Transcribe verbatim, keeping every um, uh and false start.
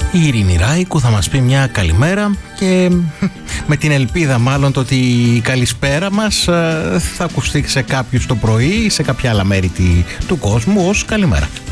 Η Ειρήνη Ράικου θα μας πει μια καλημέρα και με την ελπίδα μάλλον το ότι η καλησπέρα μας θα ακουστεί σε κάποιους το πρωί ή σε κάποια άλλα μέρη του κόσμου ως καλημέρα.